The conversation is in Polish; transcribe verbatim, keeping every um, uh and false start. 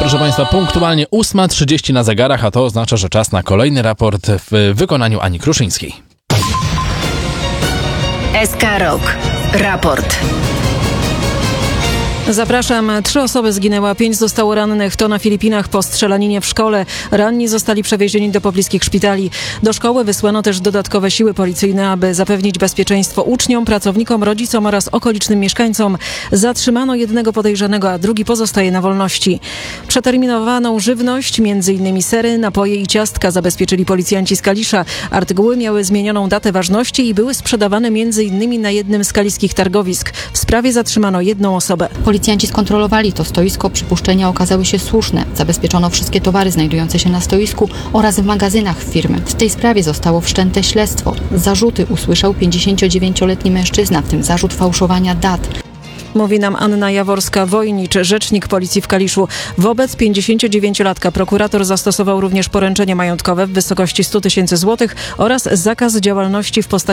Proszę Państwa, punktualnie ósma trzydzieści na zegarach, a to oznacza, że czas na kolejny raport w wykonaniu Ani Kruszyńskiej. S K Rok. Raport. Zapraszam. Trzy osoby zginęły, a pięć zostało rannych. To na Filipinach po strzelaninie w szkole. Ranni zostali przewiezieni do pobliskich szpitali. Do szkoły wysłano też dodatkowe siły policyjne, aby zapewnić bezpieczeństwo uczniom, pracownikom, rodzicom oraz okolicznym mieszkańcom. Zatrzymano jednego podejrzanego, a drugi pozostaje na wolności. Przeterminowaną żywność, między innymi sery, napoje i ciastka, zabezpieczyli policjanci z Kalisza. Artykuły miały zmienioną datę ważności i były sprzedawane między innymi na jednym z kaliskich targowisk. W sprawie zatrzymano jedną osobę. Policjanci skontrolowali to stoisko, przypuszczenia okazały się słuszne. Zabezpieczono wszystkie towary znajdujące się na stoisku oraz w magazynach firmy. W tej sprawie zostało wszczęte śledztwo. Zarzuty usłyszał pięćdziesięciodziewięcioletni mężczyzna, w tym zarzut fałszowania dat. Mówi nam Anna Jaworska-Wojnicz, rzecznik policji w Kaliszu. Wobec pięćdziesięciodziewięciolatka prokurator zastosował również poręczenie majątkowe w wysokości stu tysięcy złotych oraz zakaz działalności w postaci